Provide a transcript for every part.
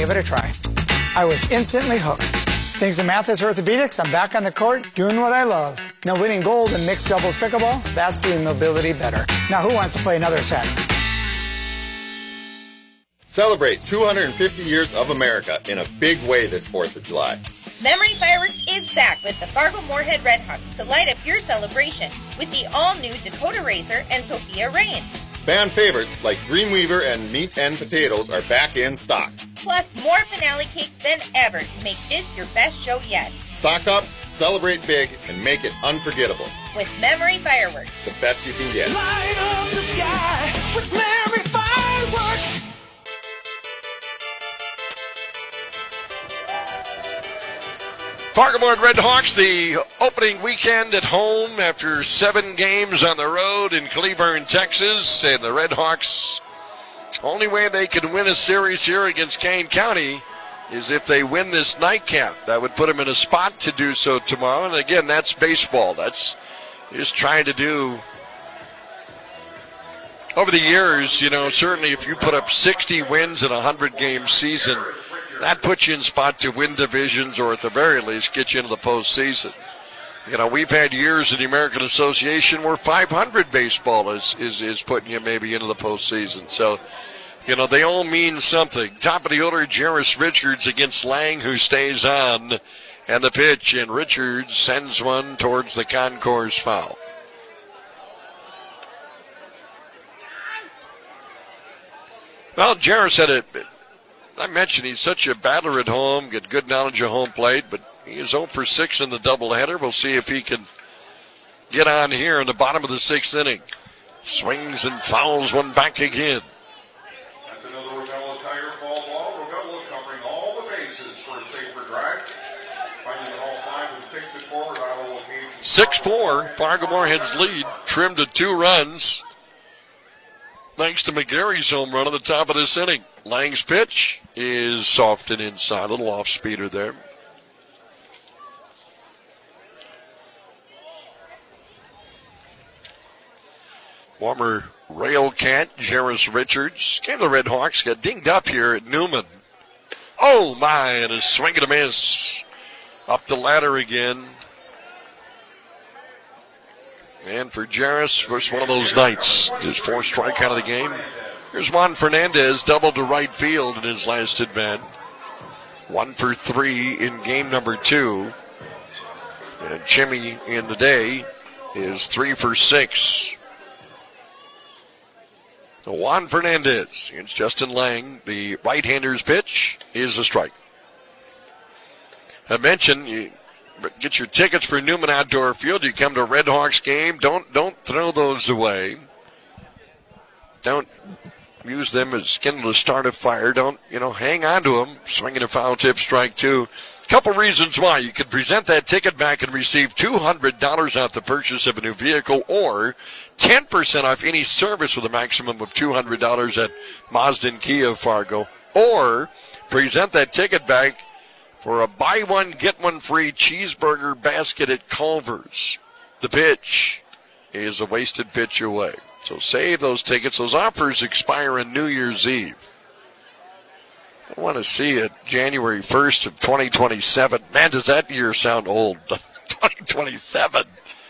give it a try. I was instantly hooked. Thanks to Mathis Orthopedics, I'm back on the court doing what I love. Now winning gold in mixed doubles pickleball, that's doing mobility better. Now who wants to play another set? Celebrate 250 years of America in a big way this 4th of July. Memory Fireworks is back with the Fargo-Moorhead Redhawks to light up your celebration with the all-new Dakota Racer and Sophia Rain. Fan favorites like Dreamweaver and Meat and Potatoes are back in stock. Plus more finale cakes than ever to make this your best show yet. Stock up, celebrate big, and make it unforgettable. With Memory Fireworks. The best you can get. Light up the sky with Memory Fireworks. Fargo-Moorhead Redhawks, the opening weekend at home after 7 games on the road in Cleburne, Texas. And the Redhawks, only way they can win a series here against Kane County is if they win this nightcap. That would put them in a spot to do so tomorrow. And again, that's baseball. That's just trying to do. Over the years, certainly if you put up 60 wins in a 100-game season, that puts you in spot to win divisions or at the very least get you into the postseason. We've had years in the American Association where 500 baseball is putting you maybe into the postseason. So, they all mean something. Top of the order, Jairus Richards against Lang, who stays on. And the pitch, and Richards sends one towards the concourse foul. Well, Jairus had I mentioned he's such a battler at home, get good knowledge of home plate, but he is 0 for 6 in the doubleheader. We'll see if he can get on here in the bottom of the 6th inning. Swings and fouls one back again. That's another Ravella Tiger fall ball. Ravella covering all the bases for a safer drive. Finding it all 5 and takes it forward on a location. 6-4, Fargo-Moorhead's lead trimmed to 2 runs. Thanks to McGarry's home run at the top of this inning. Lang's pitch is soft and inside. A little off-speeder there. Former rail cat, Jairus Richards. Came to the Redhawks, got dinged up here at Newman. Oh, my, and a swing and a miss. Up the ladder again. And for Jairus, it's one of those nights. His 4th strikeout of the game. Here's Juan Fernandez, doubled to right field in his last at bat. 1 for 3 in game number 2. And Jimmy in the day is 3 for 6. So Juan Fernandez against Justin Lang. The right-hander's pitch is a strike. I mentioned you get your tickets for Newman Outdoor Field. You come to a Redhawks game. Don't throw those away. Don't use them as kindle to start a fire. Don't, hang on to them. Swinging a foul tip, strike 2. A couple reasons why. You can present that ticket back and receive $200 off the purchase of a new vehicle or 10% off any service with a maximum of $200 at Mazda and Kia of Fargo. Or present that ticket back for a buy one, get one free cheeseburger basket at Culver's. The pitch is a wasted pitch away. So save those tickets. Those offers expire on New Year's Eve. I want to see it January 1st of 2027. Man, does that year sound old. 2027.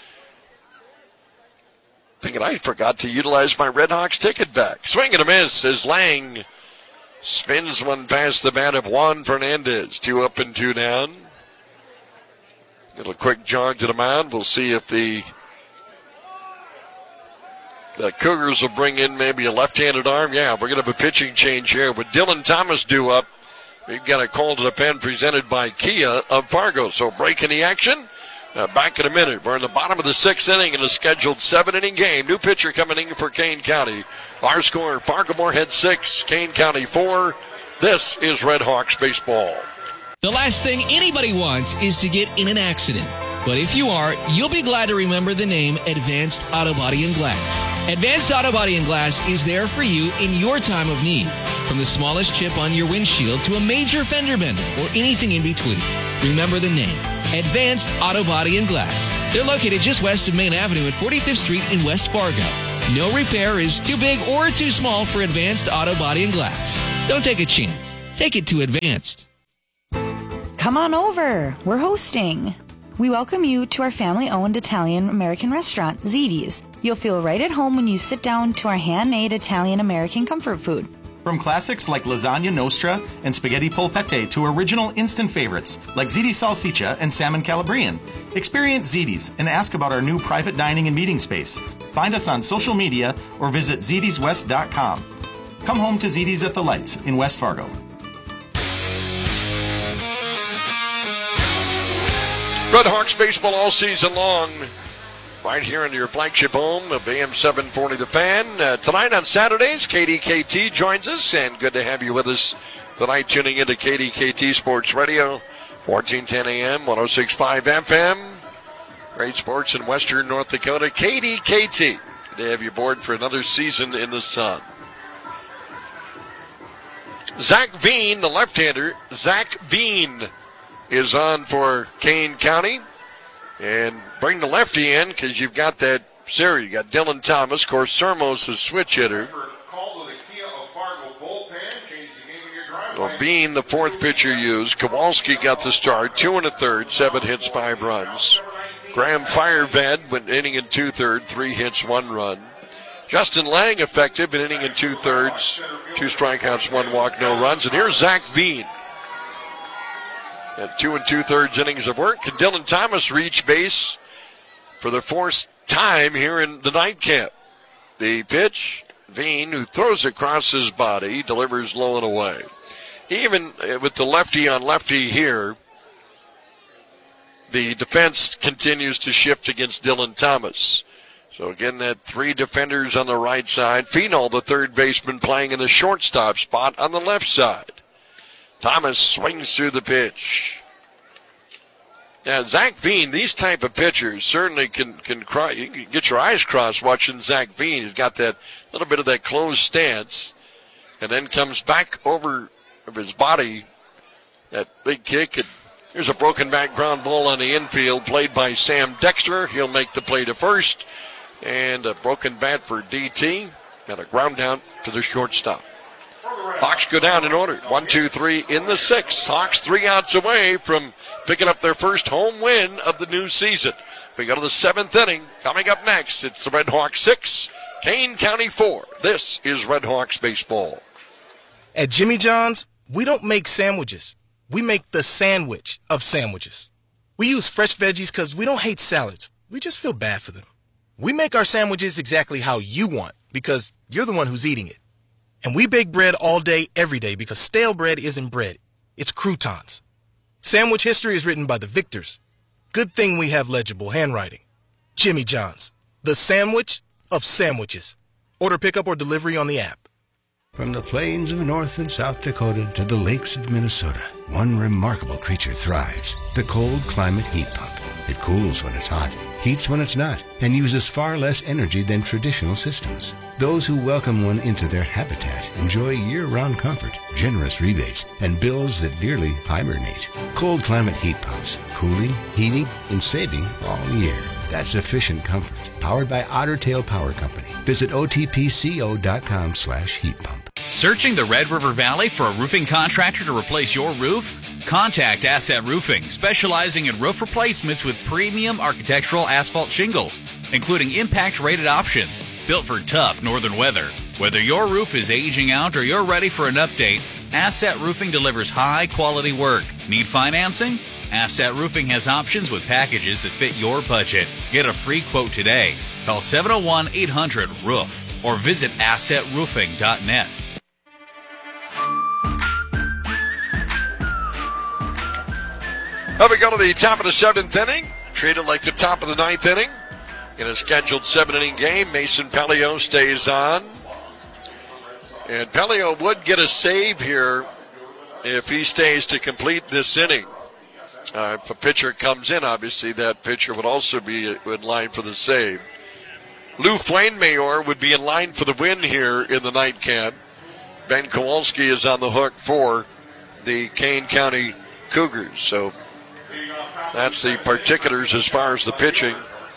Thinking I forgot to utilize my Redhawks ticket back. Swing and a miss as Lang spins one past the bat of Juan Fernandez. 2 up and 2 down. Little quick jog to the mound. We'll see if the Cougars will bring in maybe a left-handed arm. Yeah, we're going to have a pitching change here. With Dylan Thomas due up, we've got a call to the pen presented by Kia of Fargo. So break in the action. Back in a minute. We're in the bottom of the 6th inning in a scheduled 7-inning game. New pitcher coming in for Kane County. Our score, Fargo-Moorhead 6, Kane County 4. This is Redhawks baseball. The last thing anybody wants is to get in an accident. But if you are, you'll be glad to remember the name Advanced Auto Body and Glass. Advanced Auto Body and Glass is there for you in your time of need. From the smallest chip on your windshield to a major fender bender or anything in between. Remember the name, Advanced Auto Body and Glass. They're located just west of Main Avenue at 45th Street in West Fargo. No repair is too big or too small for Advanced Auto Body and Glass. Don't take a chance. Take it to Advanced. Come on over. We're hosting. We welcome you to our family-owned Italian-American restaurant, Ziti's. You'll feel right at home when you sit down to our handmade Italian-American comfort food. From classics like lasagna nostra and spaghetti polpette to original instant favorites like ziti salsiccia and salmon calabrian. Experience Ziti's and ask about our new private dining and meeting space. Find us on social media or visit zitiswest.com. Come home to Ziti's at the Lights in West Fargo. Red Hawks baseball all season long, right here in your flagship home of AM 740 The Fan. Tonight on Saturdays, KDKT joins us, and good to have you with us tonight tuning into KDKT Sports Radio, 1410 AM, 106.5 FM. Great sports in western North Dakota. KDKT, good to have you aboard for another season in the sun. Zach Veen, the left-hander, Zach Veen is on for Kane County. And bring the lefty in because you've got that series. You got Dylan Thomas. Of course, Sermos, the switch hitter. Well, Bean, the fourth pitcher used. Kowalski got the start. 2 1/3, 7 hits, 5 runs. Graham Fireved went inning and 2/3, 3 hits, 1 run. Justin Lang effective, an inning and 2/3, 2 strikeouts, 1 walk, no runs. And here's Zach Veen. At 2 2/3 innings of work. And Dylan Thomas reached base for the 4th time here in the nightcap. The pitch, Veen, who throws across his body, delivers low and away. Even with the lefty on lefty here, the defense continues to shift against Dylan Thomas. So again, that 3 defenders on the right side. Phenol, the third baseman, playing in the shortstop spot on the left side. Thomas swings through the pitch. Yeah, Zach Veen, these type of pitchers certainly can cry. You can get your eyes crossed watching Zach Veen. He's got that little bit of that closed stance, and then comes back over of his body. That big kick. And here's a broken back ground ball on the infield, played by Sam Dexter. He'll make the play to first, and a broken bat for DT, and a ground down to the shortstop. Hawks go down in order. 1, 2, 3 in the 6th. Hawks 3 outs away from picking up their first home win of the new season. We go to the 7th inning. Coming up next, it's the Red Hawks 6, Kane County 4. This is Red Hawks baseball. At Jimmy John's, we don't make sandwiches. We make the sandwich of sandwiches. We use fresh veggies because we don't hate salads. We just feel bad for them. We make our sandwiches exactly how you want because you're the one who's eating it. And we bake bread all day, every day, because stale bread isn't bread. It's croutons. Sandwich history is written by the victors. Good thing we have legible handwriting. Jimmy John's, the sandwich of sandwiches. Order pickup or delivery on the app. From the plains of North and South Dakota to the lakes of Minnesota, one remarkable creature thrives, the cold climate heat pump. It cools when it's hot, heats when it's not, and uses far less energy than traditional systems. Those who welcome one into their habitat enjoy year-round comfort, generous rebates, and bills that nearly hibernate. Cold climate heat pumps, cooling, heating, and saving all year. That's efficient comfort. Powered by Otter Tail Power Company. Visit otpco.com/heat pump. Searching the Red River Valley for a roofing contractor to replace your roof? Contact Asset Roofing, specializing in roof replacements with premium architectural asphalt shingles, including impact-rated options, built for tough northern weather. Whether your roof is aging out or you're ready for an update, Asset Roofing delivers high-quality work. Need financing? Asset Roofing has options with packages that fit your budget. Get a free quote today. Call 701-800-ROOF or visit assetroofing.net. Now we go to the top of the 7th inning. Treated like the top of the 9th inning. In a scheduled 7-inning game, Mason Pelio stays on. And Pelio would get a save here if he stays to complete this inning. If a pitcher comes in, obviously that pitcher would also be in line for the save. Lou Flainmayor would be in line for the win here in the nightcap. Ben Kowalski is on the hook for the Kane County Cougars. So that's the particulars as far as the pitching.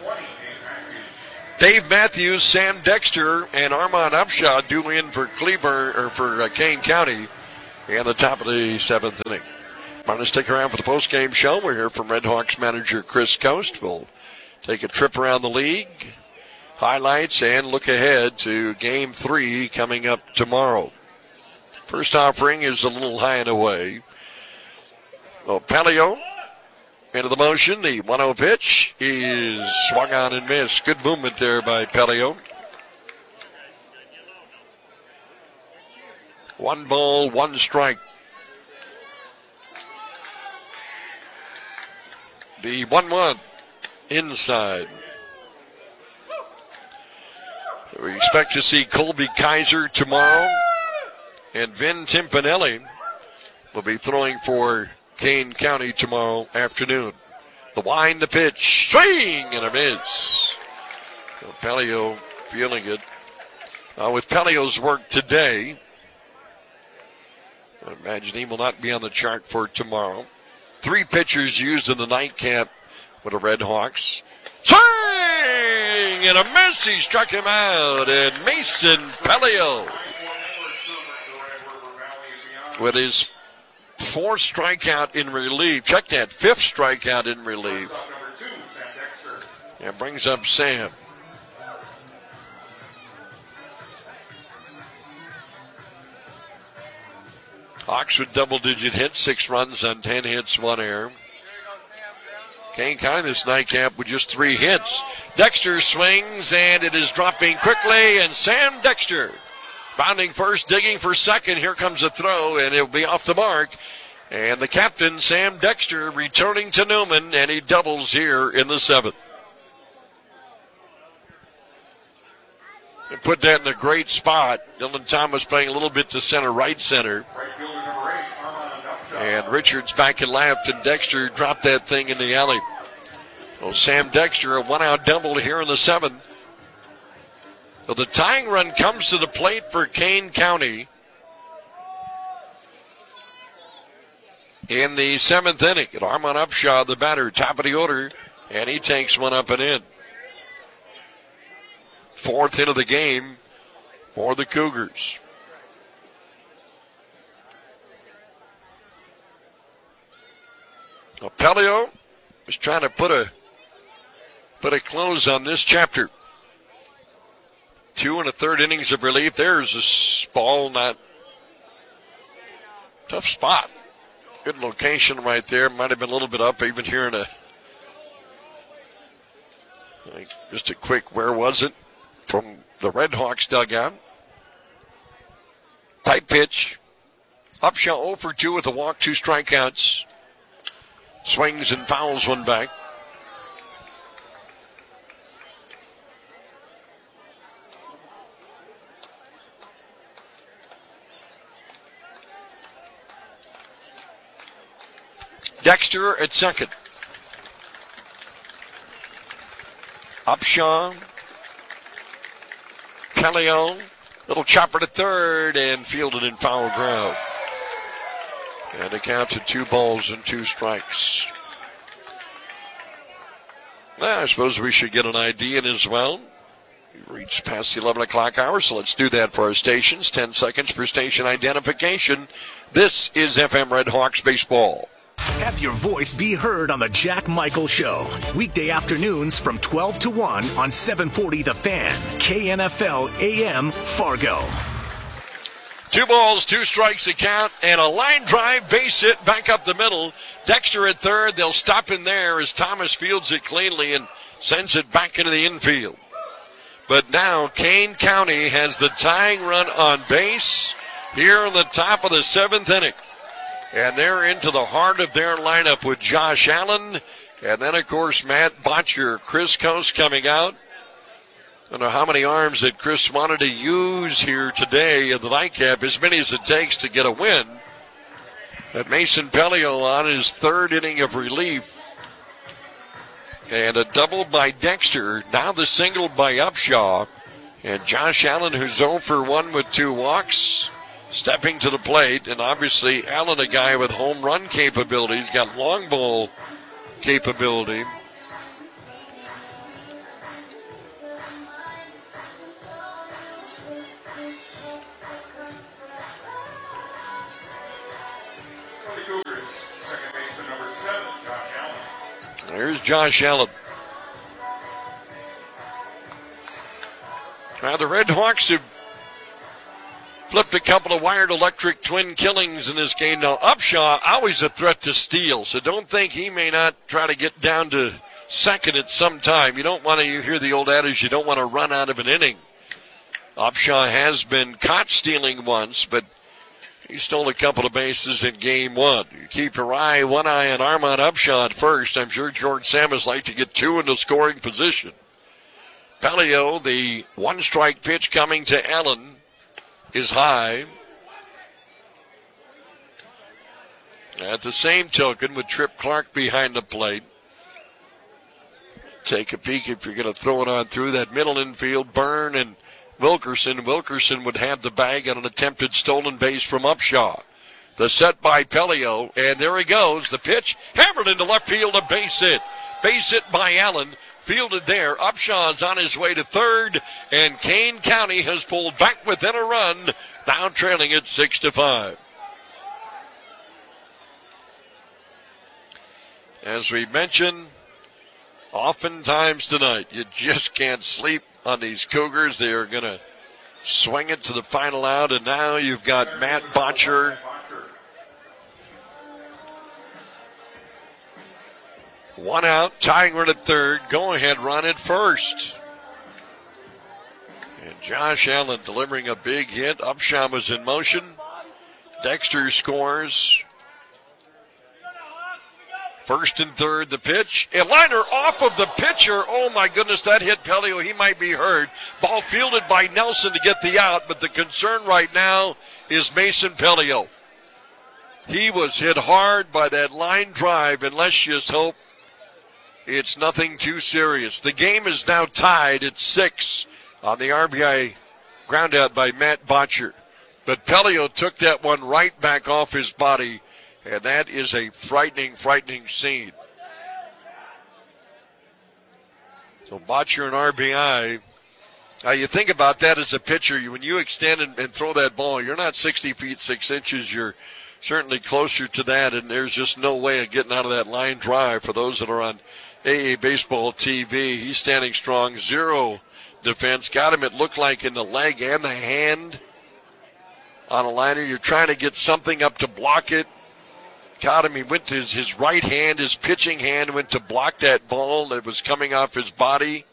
Dave Matthews, Sam Dexter, and Armand Upshaw due in for Cleburne or for Kane County. in the top of the 7th inning. Want to stick around for the post-game show. We're here from Red Hawks manager Chris Coast. We'll take a trip around the league, highlights, and look ahead to Game 3 coming up tomorrow. First offering is a little high and away. Well, Pelio into the motion. The 1-0 pitch is swung on and missed. Good movement there by Pelio. 1 ball, 1 strike. The 1-1 inside. We expect to see Colby Kaiser tomorrow, and Vin Timpanelli will be throwing for Kane County tomorrow afternoon. The wind, the pitch, swing, and a miss. So Pelio feeling it. With Pelio's work today, I imagine he will not be on the chart for tomorrow. 3 pitchers used in the nightcap with the Red Hawks. Swing and a miss. He struck him out. And Mason Pelio with his 4th strikeout in relief. Check that, 5th strikeout in relief. And brings up Sam. Hawks with double-digit hits, 6 runs on 10 hits, 1 error. Kane County this nightcap with just 3 hits. Dexter swings, and it is dropping quickly, and Sam Dexter bounding first, digging for second. Here comes a throw, and it'll be off the mark. And the captain, Sam Dexter, returning to Newman, and he doubles here in the 7th. And put that in a great spot. Dylan Thomas playing a little bit to right center. And Richards back and left, and Dexter dropped that thing in the alley. So Sam Dexter, a 1-out double here in the 7th. So the tying run comes to the plate for Kane County in the 7th inning. And Armand Upshaw, the batter, top of the order, and he takes one up and in. 4th hit of the game for the Cougars. Pelio is trying to put a close on this chapter. 2 1/3 innings of relief. There's a ball, not tough spot. Good location right there. Might have been a little bit up, even here in just a quick, where was it? From the Red Hawks dugout. Tight pitch. Upshaw 0 for 2 with a walk, 2 strikeouts. Swings and fouls one back. Dexter at second. Upshaw. Pelio. Little chopper to third and fielded in foul ground. And a count to 2 balls and 2 strikes. Now, I suppose we should get an ID in as well. We reached past the 11 o'clock hour, so let's do that for our stations. 10 seconds for station identification. This is FM Red Hawks Baseball. Have your voice be heard on the Jack Michael Show. Weekday afternoons from 12 to 1 on 740 The Fan, KNFL AM Fargo. 2 balls, 2 strikes a count, and a line drive, base hit back up the middle. Dexter at third. They'll stop in there as Thomas fields it cleanly and sends it back into the infield. But now Kane County has the tying run on base here in the top of the 7th inning. And they're into the heart of their lineup with Josh Allen. And then, of course, Matt Botcher, Chris Coast coming out. I don't know how many arms that Chris wanted to use here today in the nightcap, as many as it takes to get a win. But Mason Pelio on his 3rd inning of relief. And a double by Dexter. Now the single by Upshaw. And Josh Allen, who's 0 for 1 with 2 walks, stepping to the plate. And obviously Allen, a guy with home run capability. He's got long ball capability. There's Josh Allen. Now the Red Hawks have flipped a couple of wired electric twin killings in this game. Now Upshaw, always a threat to steal, so don't think he may not try to get down to second at some time. You don't want to, you hear the old adage, you don't want to run out of an inning. Upshaw has been caught stealing once, but he stole a couple of bases in game one. You keep your one eye on Armand Upshaw at first. I'm sure George Samus like to get two in the scoring position. Pelio, the one-strike pitch coming to Allen, is high. At the same token, with Trip Clark behind the plate, take a peek if you're going to throw it on through that middle infield. Byrne and Wilkerson. Wilkerson would have the bag on an attempted stolen base from Upshaw. The set by Pelio, and there he goes. The pitch hammered into left field, a base hit. Base hit by Allen. Fielded there. Upshaw's on his way to third, and Kane County has pulled back within a run, now trailing it 6-5. As we mentioned, oftentimes tonight, you just can't sleep on these Cougars. They are going to swing it to the final out, and now you've got Matt Botcher. One out, tying run at third, go-ahead run at first. And Josh Allen delivering a big hit. Upshaw was in motion. Dexter scores. First and third, the pitch. A liner off of the pitcher. Oh, my goodness, that hit Pelio. He might be hurt. Ball fielded by Nelson to get the out, but the concern right now is Mason Pelio. He was hit hard by that line drive, and let's just hope it's nothing too serious. The game is now tied at 6 on the RBI ground out by Matt Botcher. But Pelio took that one right back off his body, and that is a frightening, frightening scene. So Botcher and RBI. Now you think about that as a pitcher. When you extend and throw that ball, you're not 60 feet 6 inches. You're certainly closer to that, and there's just no way of getting out of that line drive for those that are on AA Baseball TV. He's standing strong. Zero defense. Got him, it looked like, in the leg and the hand on a liner. You're trying to get something up to block it. Caught him. He went to his right hand, his pitching hand, went to block that ball that was coming off his body.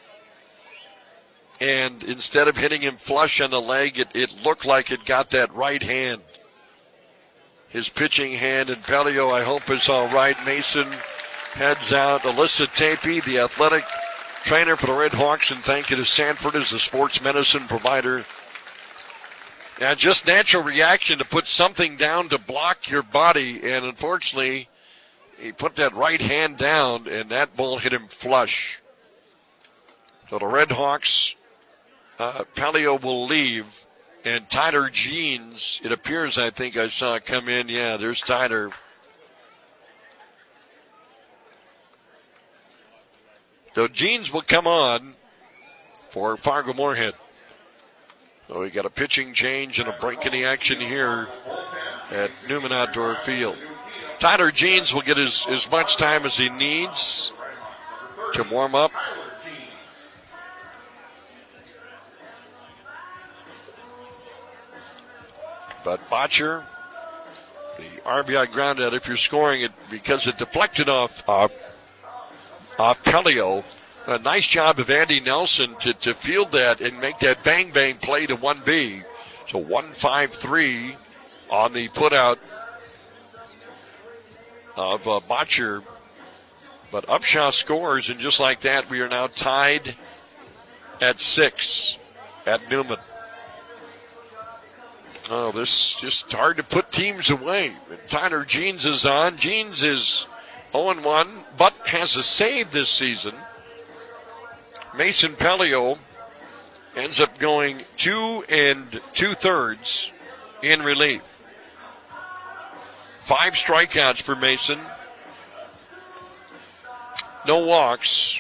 And instead of hitting him flush on the leg, it looked like it got that right hand. His pitching hand, and Pelio, I hope, is all right. Mason heads out. Alyssa Tapey, the athletic trainer for the Red Hawks, and thank you to Sanford as the sports medicine provider. Yeah, just natural reaction to put something down to block your body, and unfortunately, he put that right hand down, and that ball hit him flush. So the Red Hawks, Pelio will leave, and Tyler Jeans, it appears, I think I saw come in. Yeah, there's Tyler. So Jeans will come on for Fargo-Moorhead. So we got a pitching change and a break in the action here at Newman Outdoor Field. Tyler Jeans will get as much time as he needs to warm up. But Botcher, the RBI ground out, if you're scoring it, because it deflected off Pelio. A nice job of Andy Nelson to field that and make that bang-bang play to 1B. So 1-5-3 on the put-out of Botcher. But Upshaw scores, and just like that, we are now tied at 6 at Newman. Oh, this just hard to put teams away. Tyler Jeans is on. Jeans is 0-1, but has a save this season. Mason Pelio ends up going 2 2/3 in relief. 5 strikeouts for Mason. No walks.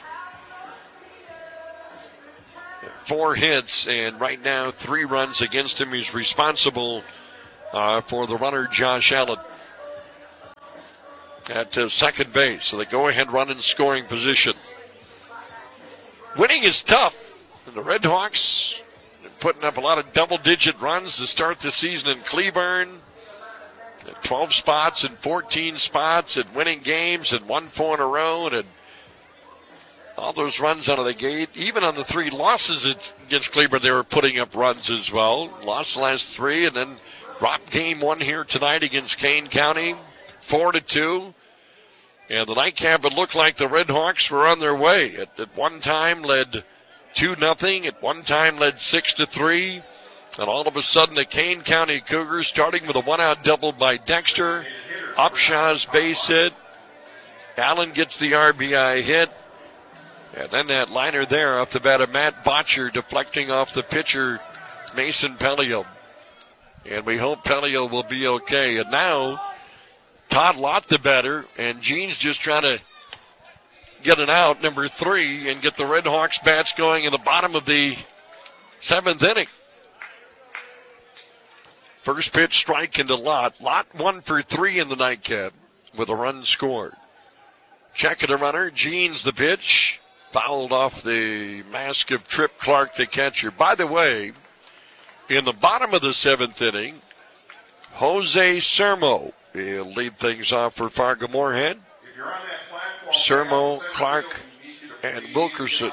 4 hits, and right now 3 runs against him. He's responsible for the runner, Josh Allen. at second base. So the go-ahead run in scoring position. Winning is tough. And the Red Hawks putting up a lot of double-digit runs to start the season in Cleburne. 12 spots and 14 spots and winning games and won 4 in a row. And all those runs out of the gate. Even on the 3 losses against Cleburne, they were putting up runs as well. Lost the last 3 and then dropped game 1 here tonight against Kane County, 4-2. And the nightcap, it looked like the Red Hawks were on their way. At one time led 2-0. At one time led 6-3. And all of a sudden, the Kane County Cougars, starting with a 1-out double by Dexter. Upshaw's base hit. Allen gets the RBI hit. And then that liner there off the bat of Matt Botcher, deflecting off the pitcher, Mason Pelio. And we hope Pelio will be okay. And now, Todd Lott the batter, and Gene's just trying to get an out, number 3, and get the Red Hawks bats going in the bottom of the 7th inning. First pitch strike into Lott. Lott 1 for 3 in the nightcap with a run scored. Check of the runner. Gene's the pitch. Fouled off the mask of Trip Clark, the catcher. By the way, in the bottom of the 7th inning, Jose Sermo will lead things off for Fargo Moorhead. Sermo, Clark, and Wilkerson.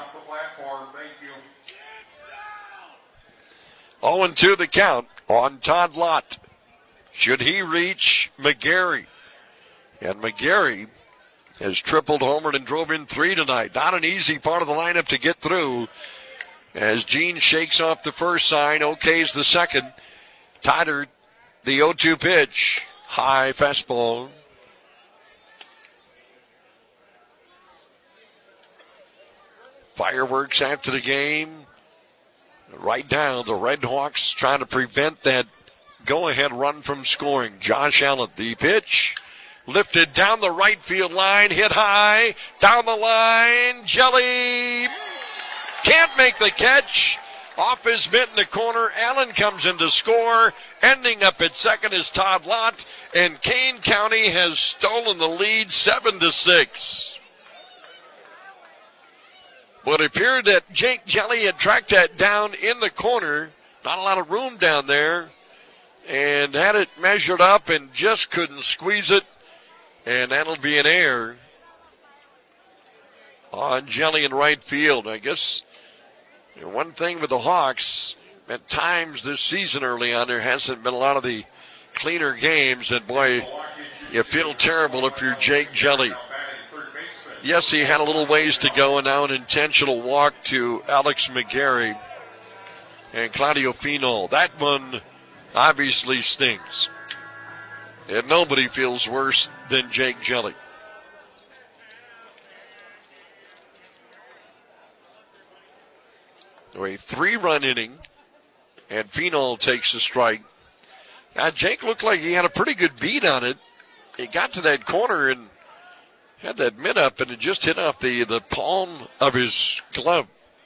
0-2 the count on Todd Lott. Should he reach McGarry? And McGarry has tripled, homered, and drove in 3 tonight. Not an easy part of the lineup to get through. As Gene shakes off the first sign, okays the second. Tyler, the 0-2 pitch. High fastball. Fireworks after the game. Right now, the Red Hawks trying to prevent that go-ahead run from scoring. Josh Allen, the pitch. Lifted down the right field line, hit high, down the line. Jelly can't make the catch. Off his mitt in the corner. Allen comes in to score. Ending up at second is Todd Lott. And Kane County has stolen the lead 7-6. But it appeared that Jake Jelly had tracked that down in the corner. Not a lot of room down there. And had it measured up and just couldn't squeeze it. And that'll be an error on Jelly in right field. I guess one thing with the Hawks, at times this season early on, there hasn't been a lot of the cleaner games. And boy, you feel terrible if you're Jake Jelly. Yes, he had a little ways to go, and now an intentional walk to Alex McGarry and Claudio Finol. That one obviously stings. And nobody feels worse than Jake Jelly. So a 3-run inning, and Finol takes a strike. Now, Jake looked like he had a pretty good beat on it. He got to that corner and had that mitt up, and it just hit off the palm of his glove.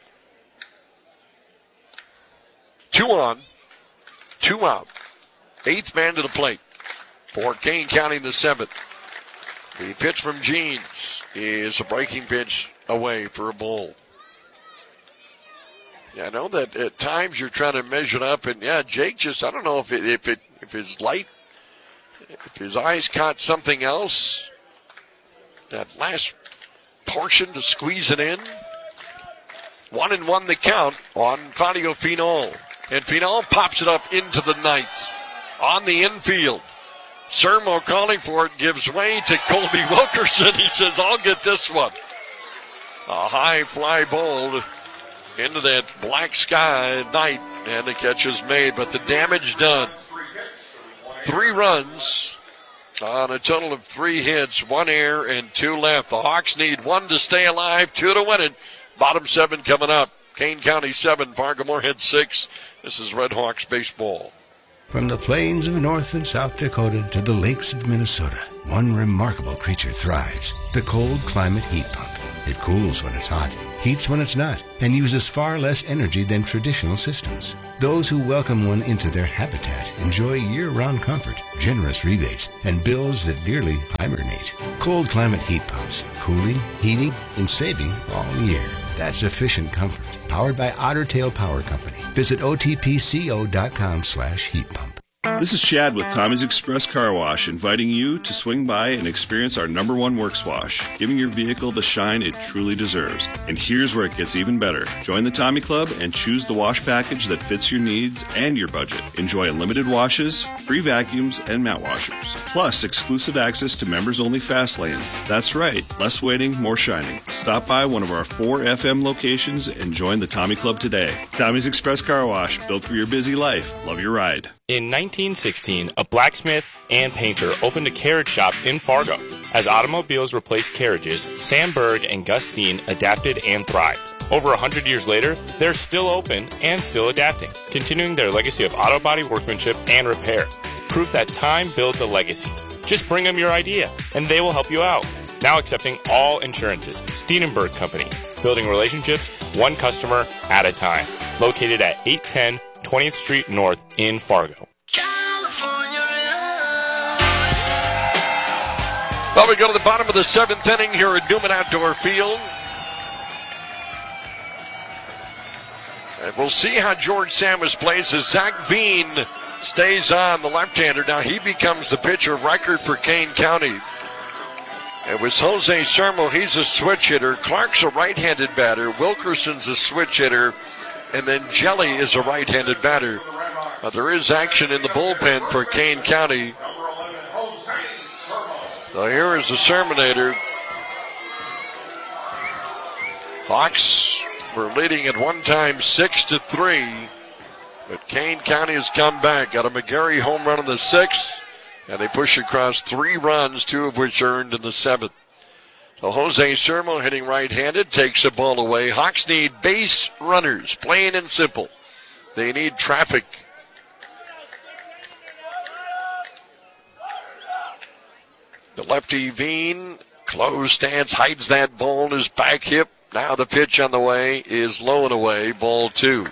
2 on, 2 out. 8th man to the plate for Kane County in the 7th. The pitch from Jeans is a breaking pitch away for a ball. Yeah, I know that at times you're trying to measure it up, and yeah, Jake just, I don't know if his light, if his eyes caught something else. That last portion to squeeze it in. 1-1 the count on Claudio Finol. And Finol pops it up into the night on the infield. Sermo calling for it, gives way to Colby Wilkerson. He says, I'll get this one. A high fly ball into that black sky at night, and the catch is made, but the damage done. 3 runs on a total of 3 hits, 1 error, and 2 left. The Hawks need 1 to stay alive, 2 to win it. Bottom 7 coming up. Kane County 7, Fargo Moorhead 6. This is Red Hawks baseball. From the plains of North and South Dakota to the lakes of Minnesota, one remarkable creature thrives, the cold climate heat pump. It cools when it's hot, heats when it's not, and uses far less energy than traditional systems. Those who welcome one into their habitat enjoy year-round comfort, generous rebates, and bills that nearly hibernate. Cold climate heat pumps, cooling, heating, and saving all year. That's efficient comfort. Powered by Otter Tail Power Company. Visit otpco.com/heat pump. This is Chad with Tommy's Express Car Wash, inviting you to swing by and experience our #1 works wash, giving your vehicle the shine it truly deserves. And here's where it gets even better. Join the Tommy Club and choose the wash package that fits your needs and your budget. Enjoy unlimited washes, free vacuums, and mat washers. Plus, exclusive access to members-only fast lanes. That's right, less waiting, more shining. Stop by one of our 4 FM locations and join the Tommy Club today. Tommy's Express Car Wash, built for your busy life. Love your ride. In 1916, a blacksmith and painter opened a carriage shop in Fargo. As automobiles replaced carriages, Sam Berg and Gus Steen adapted and thrived. Over 100 years later, they're still open and still adapting, continuing their legacy of auto body workmanship and repair. Proof that time builds a legacy. Just bring them your idea, and they will help you out. Now accepting all insurances. Steen & Berg Company, building relationships one customer at a time. Located at 810 20th Street North in Fargo. Well, we go to the bottom of the 7th inning here at Newman Outdoor Field. And we'll see how George Sandwich plays as Zach Veen stays on, the left-hander. Now he becomes the pitcher of record for Kane County. It was Jose Sermo, he's a switch hitter. Clark's a right-handed batter. Wilkerson's a switch hitter. And then Jelly is a right-handed batter. There is action in the bullpen for Kane County. So here is the Sermonator. Hawks were leading at one time 6-3. But Kane County has come back. Got a McGarry home run in the 6th. And they push across 3 runs, 2 of which earned in the 7th. So Jose Sermo hitting right-handed, takes the ball away. Hawks need base runners, plain and simple. They need traffic. The lefty Veen, closed stance, hides that ball in his back hip. Now the pitch on the way is low and away, ball 2.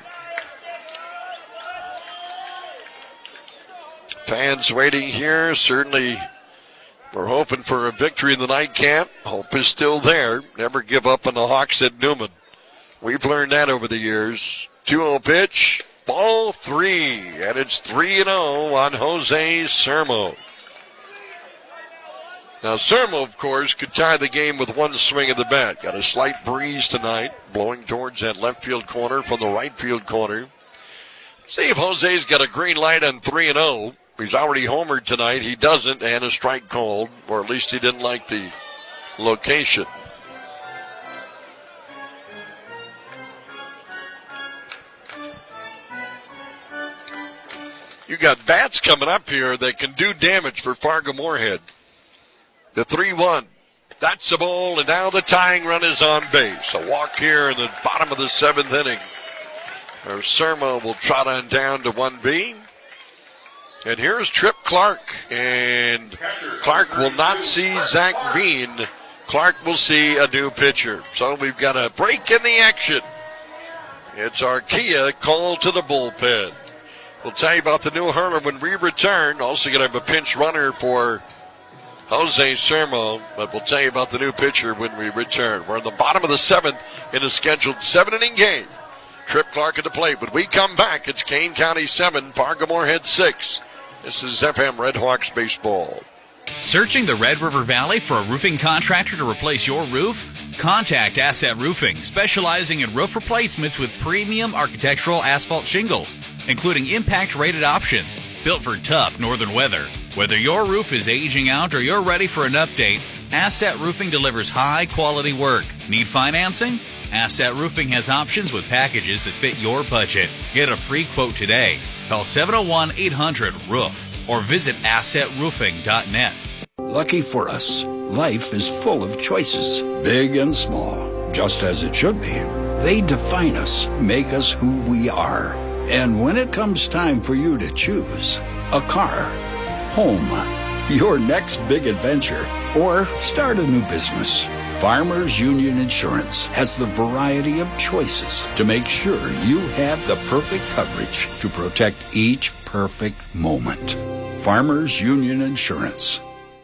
Fans waiting here, certainly. We're hoping for a victory in the nightcap. Hope is still there. Never give up on the Hawks at Newman. We've learned that over the years. 2-0 pitch, ball 3, and it's 3-0 on Jose Sermo. Now Sermo, of course, could tie the game with one swing of the bat. Got a slight breeze tonight, blowing towards that left field corner from the right field corner. See if Jose's got a green light on 3-0. He's already homered tonight. He doesn't, and a strike called, or at least he didn't like the location. You got bats coming up here that can do damage for Fargo-Moorhead. The 3-1. That's the ball, and now the tying run is on base. A walk here in the bottom of the 7th inning. Sermo will trot on down to 1B. And here's Trip Clark, and Clark will not see Zach Veen. Clark will see a new pitcher. So we've got a break in the action. It's Archaea called to the bullpen. We'll tell you about the new hurler when we return. Also going to have a pinch runner for Jose Sermo, but we'll tell you about the new pitcher when we return. We're in the bottom of the 7th in a scheduled 7-inning game. Trip Clark at the plate. When we come back, it's Kane County 7, Fargo-Moorhead 6. This is FM Red Hawks baseball. Searching the Red River Valley for a roofing contractor to replace your roof? Contact Asset Roofing, specializing in roof replacements with premium architectural asphalt shingles, including impact-rated options, built for tough northern weather. Whether your roof is aging out or you're ready for an update, Asset Roofing delivers high-quality work. Need financing? Asset Roofing has options with packages that fit your budget. Get a free quote today. Call 701-800-ROOF or visit assetroofing.net. Lucky for us, life is full of choices, big and small, just as it should be. They define us, make us who we are. And when it comes time for you to choose, a car, home, your next big adventure, or start a new business. Farmers Union Insurance has the variety of choices to make sure you have the perfect coverage to protect each perfect moment. Farmers Union Insurance.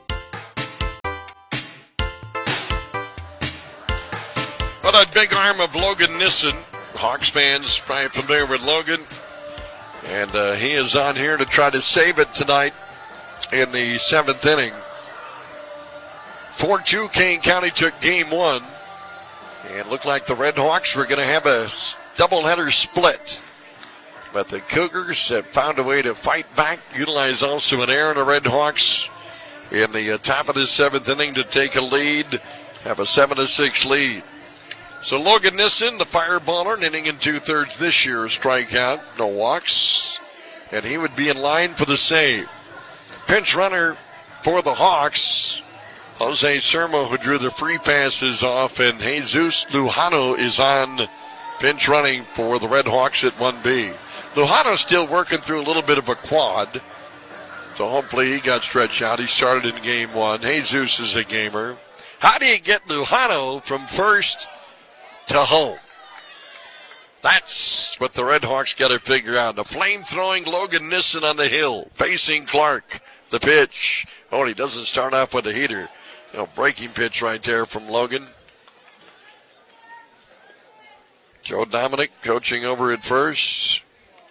Well, that big arm of Logan Nissen. Hawks fans probably familiar with Logan. And he is on here to try to save it tonight in the 7th inning. 4-2, Kane County took game 1. And it looked like the Red Hawks were going to have a doubleheader split. But the Cougars have found a way to fight back, utilize also an error in the Red Hawks in the top of the 7th inning to take a lead, have a 7-6 lead. So Logan Nissen, the fireballer, an inning and 2/3 this year, strikeout, no walks, and he would be in line for the save. Pinch runner for the Hawks, Jose Sermo, who drew the free passes off, and Jesus Lujano is on pinch running for the Red Hawks at 1B. Lujano still working through a little bit of a quad, so hopefully he got stretched out. He started in game 1. Jesus is a gamer. How do you get Lujano from first to home? That's what the Red Hawks got to figure out. The flame-throwing Logan Nissen on the hill, facing Clark. The pitch. Oh, he doesn't start off with a heater. Breaking pitch right there from Logan. Joe Dominic coaching over at first.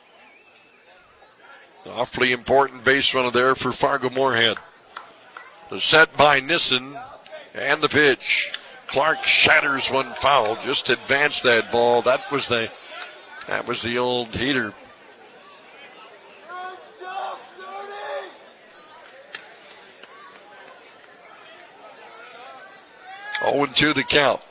Awfully important base runner there for Fargo Moorhead. The set by Nissen and the pitch. Clark shatters one foul. Just advanced that ball. That was the old heater. Oh, 0-2 the count.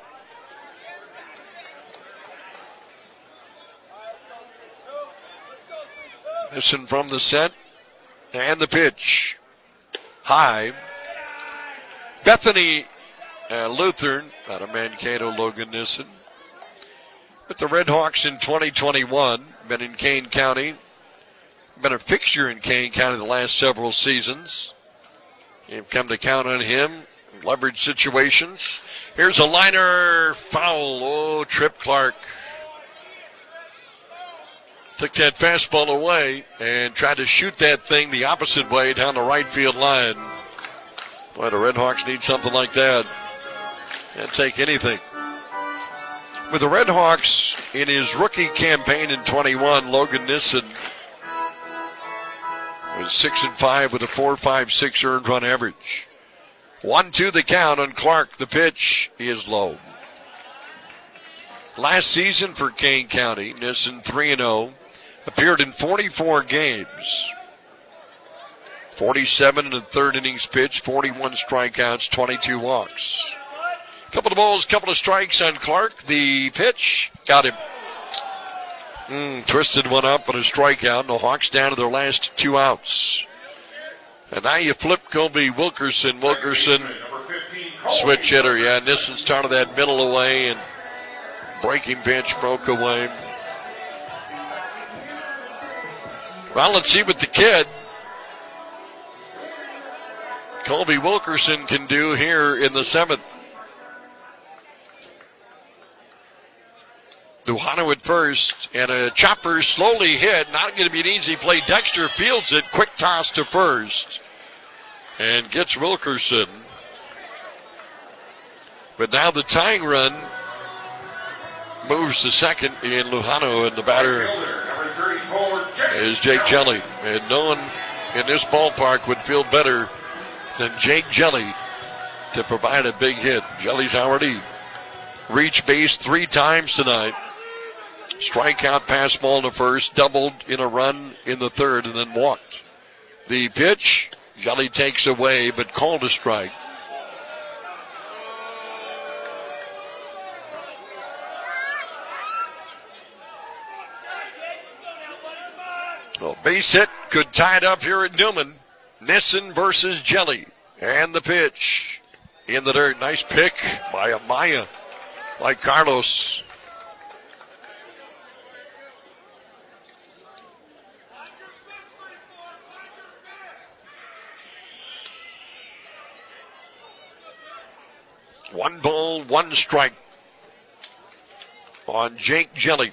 Nissen from the set and the pitch. High. Bethany Lutheran out of Mankato, Logan Nissen. With the Red Hawks in 2021, been in Kane County, been a fixture in Kane County the last several seasons. You've come to count on him, leverage situations. Here's a liner, foul. Oh, Trip Clark. Took that fastball away and tried to shoot that thing the opposite way down the right field line. Boy, the Red Hawks need something like that. Can't take anything. With the Red Hawks in his rookie campaign in 21, Logan Nissen was 6-5 with a 4.56 earned run average. 1-2 the count on Clark. The pitch is low. Last season for Kane County, Nissen 3-0, appeared in 44 games. 47 in the third innings pitched, 41 strikeouts, 22 walks. Couple of balls, couple of strikes on Clark. The pitch got him. Twisted one up on a strikeout, and the Hawks down to their last 2 outs. And now you flip Colby Wilkerson. Wilkerson, switch hitter. Yeah, Nissen started that middle away, and breaking pitch broke away. Well, let's see what the kid, Colby Wilkerson, can do here in the 7th. Duhano at first, and a chopper slowly hit. Not going to be an easy play. Dexter fields it. Quick toss to first. And gets Wilkerson. But now the tying run moves to second in Lujano, and the batter is Jake Jelly. And no one in this ballpark would feel better than Jake Jelly to provide a big hit. Jelly's already reached base 3 times tonight. Strikeout, pass ball to first, doubled in a run in the 3rd, and then walked. The pitch, Jelly takes away, but called a strike. Well, base hit could tie it up here at Newman. Nissen versus Jelly. And the pitch in the dirt. Nice pick by Amaya, by Carlos. 1 ball, 1 strike on Jake Jelly.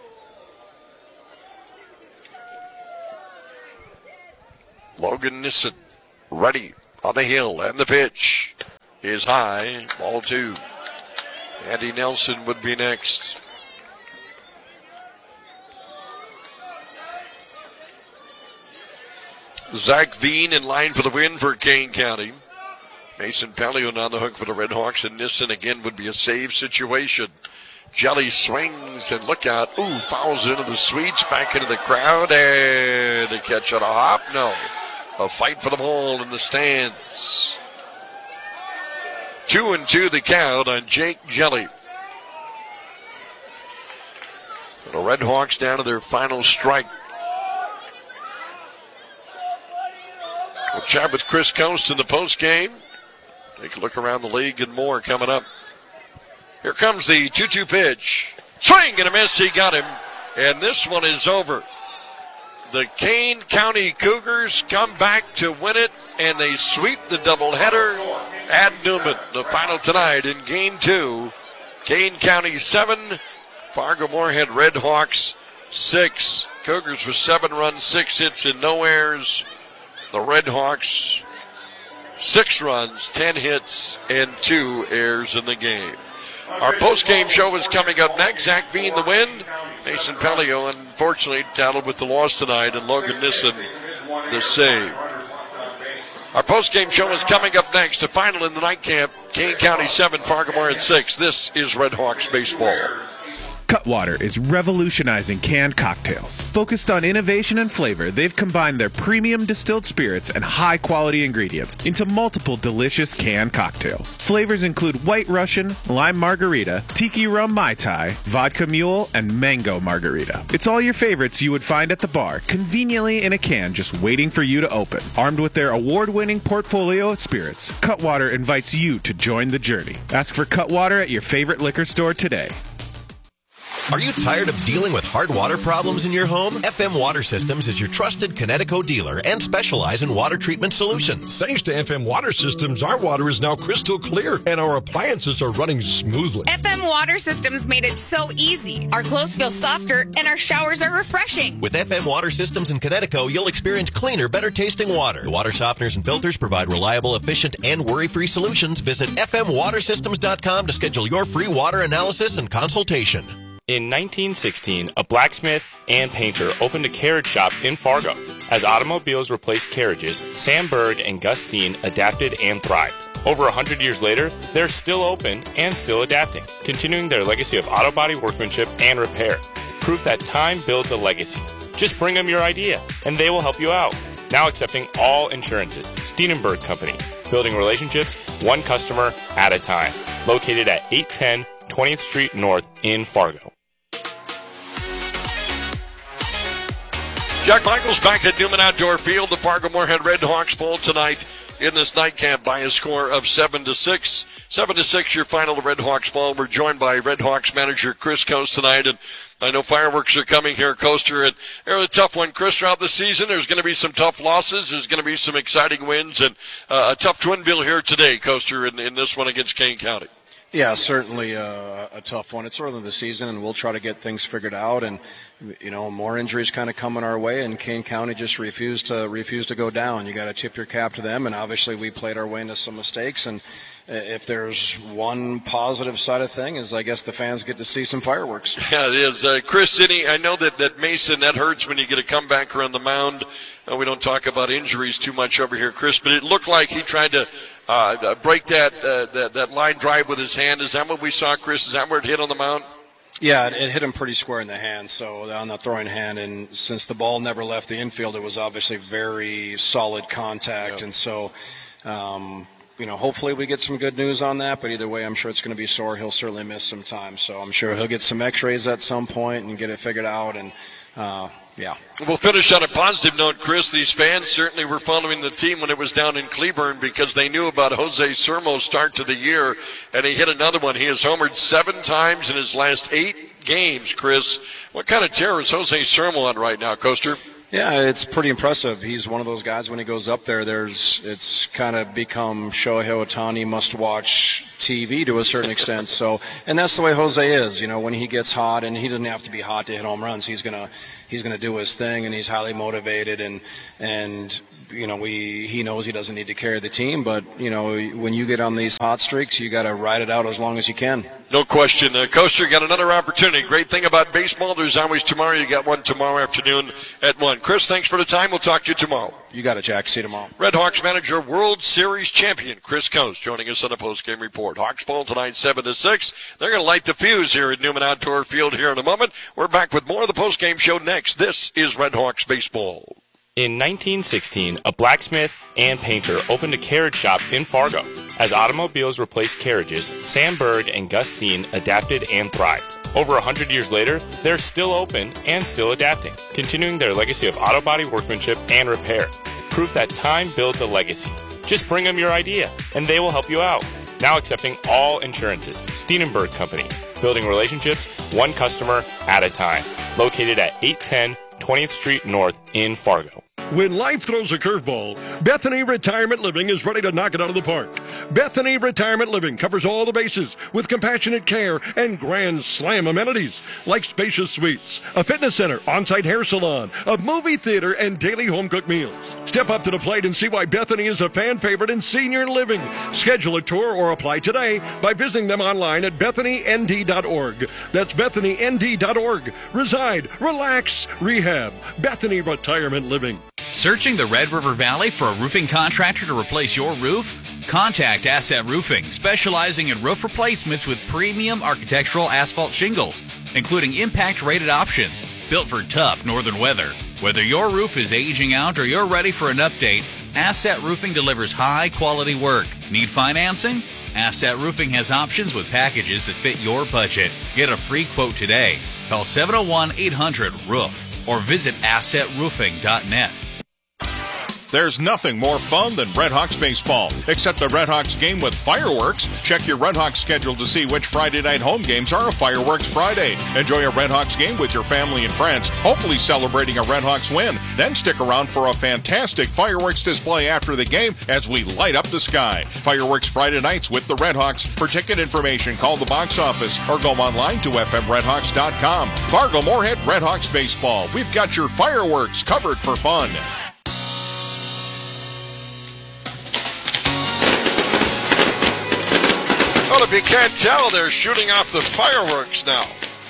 Logan Nissen ready on the hill, and the pitch is high. Ball 2. Andy Nelson would be next. Zach Veen in line for the win for Kane County. Mason Pellion on the hook for the Red Hawks, and Nissen again would be a save situation. Jelly swings, and look out. Ooh, fouls into the Swedes, back into the crowd, and a catch on a hop. No. A fight for the ball in the stands. 2-2 the count on Jake Jelly. The Red Hawks down to their final strike. We'll chat with Chris Coast in the postgame. Take a look around the league and more coming up. Here comes the 2-2 pitch. Swing and a miss. He got him. And this one is over. The Kane County Cougars come back to win it, and they sweep the doubleheader at Newman. The final tonight in Game 2. Kane County 7, Fargo-Moorhead Red Hawks 6. Cougars with 7 runs, 6 hits, and no errors. The Red Hawks 6 runs, 10 hits, and 2 errors in the game. Our post-game show is coming up next. Zach Veen the win. Mason Pellion, unfortunately, battled with the loss tonight, and Logan Nissen the save. Our post-game show is coming up next. The final in the night camp, Kane County 7, Fargo-Moorhead 6. This is Red Hawks baseball. Cutwater is revolutionizing canned cocktails. Focused on innovation and flavor, they've combined their premium distilled spirits and high-quality ingredients into multiple delicious canned cocktails. Flavors include White Russian, Lime Margarita, Tiki Rum Mai Tai, Vodka Mule, and Mango Margarita. It's all your favorites you would find at the bar, conveniently in a can just waiting for you to open. Armed with their award-winning portfolio of spirits, Cutwater invites you to join the journey. Ask for Cutwater at your favorite liquor store today. Are you tired of dealing with hard water problems in your home? FM Water Systems is your trusted Connecticut dealer and specialize in water treatment solutions. Thanks to FM Water Systems, our water is now crystal clear and our appliances are running smoothly. FM Water Systems made it so easy. Our clothes feel softer and our showers are refreshing. With FM Water Systems in Connecticut, you'll experience cleaner, better tasting water. The water softeners and filters provide reliable, efficient, and worry-free solutions. Visit fmwatersystems.com to schedule your free water analysis and consultation. In 1916, a blacksmith and painter opened a carriage shop in Fargo. As automobiles replaced carriages, Sam Berg and Gus Steen adapted and thrived. Over 100 years later, they're still open and still adapting, continuing their legacy of auto body workmanship and repair. Proof that time builds a legacy. Just bring them your idea, and they will help you out. Now accepting all insurances. Steen & Berg Company, building relationships one customer at a time. Located at 810 20th Street North in Fargo. Jack Michaels back at Newman Outdoor Field. The Fargo-Moorhead Red Hawks fall tonight in this night camp by a score of 7-6. 7-6, your final Red Hawks ball. We're joined by Red Hawks manager Chris Coast tonight, and I know fireworks are coming here, Coaster, and they're a tough one, Chris, throughout the season. There's going to be some tough losses. There's going to be some exciting wins, and a tough twin bill here today, Coaster, in this one against Kane County. Yeah, certainly a tough one. It's early in the season, and we'll try to get things figured out. And you know, more injuries kind of coming our way, and Kane County just refused to go down. You got to tip your cap to them, and obviously we played our way into some mistakes. And if there's one positive side of thing, is I guess the fans get to see some fireworks. Yeah, it is. Chris, I know that Mason, that hurts when you get a comebacker on the mound. We don't talk about injuries too much over here, Chris, but it looked like he tried to break that line drive with his hand. Is that what we saw, Chris? Is that where it hit on the mound? Yeah, it hit him pretty square in the hand, so on the throwing hand. And since the ball never left the infield, it was obviously very solid contact. Yep. And so, hopefully we get some good news on that. But either way, I'm sure it's going to be sore. He'll certainly miss some time. So I'm sure he'll get some x-rays at some point and get it figured out. And, yeah. We'll finish on a positive note, Chris. These fans certainly were following the team when it was down in Cleburne because they knew about Jose Sermo's start to the year, and he hit another one. He has homered 7 times in his last 8 games, Chris. What kind of tear is Jose Sermo on right now, Coaster? Yeah, it's pretty impressive. He's one of those guys when he goes up there, it's kind of become Shohei Ohtani must-watch TV to a certain extent. So, and that's the way Jose is. When he gets hot, and he doesn't have to be hot to hit home runs. He's gonna do his thing, and he's highly motivated, and he knows he doesn't need to carry the team. But when you get on these hot streaks, you got to ride it out as long as you can. No question. Coaster got another opportunity. Great thing about baseball, there's always tomorrow. You got one tomorrow afternoon at 1. Chris, thanks for the time. We'll talk to you tomorrow. You got it, Jack. See you tomorrow. Red Hawks manager, World Series champion Chris Coast joining us on the postgame report. Hawks fall tonight 7-6. They're going to light the fuse here at Newman Outdoor Field here in a moment. We're back with more of the postgame show next. This is Red Hawks baseball. In 1916, a blacksmith and painter opened a carriage shop in Fargo. As automobiles replaced carriages, Sam Berg and Gus Steen adapted and thrived. Over 100 years later, they're still open and still adapting, continuing their legacy of auto body workmanship and repair. Proof that time builds a legacy. Just bring them your idea, and they will help you out. Now accepting all insurances. Steen & Berg Company. Building relationships, one customer at a time. Located at 810 20th Street North in Fargo. When life throws a curveball, Bethany Retirement Living is ready to knock it out of the park. Bethany Retirement Living covers all the bases with compassionate care and grand slam amenities like spacious suites, a fitness center, on-site hair salon, a movie theater, and daily home-cooked meals. Step up to the plate and see why Bethany is a fan favorite in senior living. Schedule a tour or apply today by visiting them online at BethanyND.org. That's BethanyND.org. Reside, relax, rehab. Bethany Retirement Living. Searching the Red River Valley for a roofing contractor to replace your roof? Contact Asset Roofing, specializing in roof replacements with premium architectural asphalt shingles, including impact-rated options, built for tough northern weather. Whether your roof is aging out or you're ready for an update, Asset Roofing delivers high-quality work. Need financing? Asset Roofing has options with packages that fit your budget. Get a free quote today. Call 701-800-ROOF or visit assetroofing.net. There's nothing more fun than Red Hawks baseball, except the Red Hawks game with fireworks. Check your Red Hawks schedule to see which Friday night home games are a Fireworks Friday. Enjoy a Red Hawks game with your family and friends, hopefully celebrating a Red Hawks win. Then stick around for a fantastic fireworks display after the game as we light up the sky. Fireworks Friday nights with the Red Hawks. For ticket information, call the box office or go online to fmredhawks.com. Fargo Moorhead Red Hawks baseball. We've got your fireworks covered for fun. Well, if you can't tell, they're shooting off the fireworks now.